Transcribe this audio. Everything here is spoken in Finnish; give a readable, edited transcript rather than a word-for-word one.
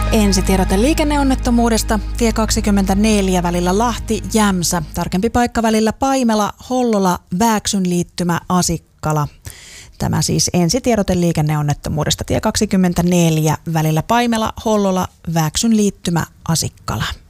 Ensitiedote liikenneonnettomuudesta. Tie 24 välillä Lahti-Jämsä. Tarkempi paikka välillä Paimela, Hollola, Vääksyn liittymä, Asikkala. Tämä siis ensitiedote liikenneonnettomuudesta. Tie 24 välillä Paimela, Hollola, Vääksyn liittymä, Asikkala.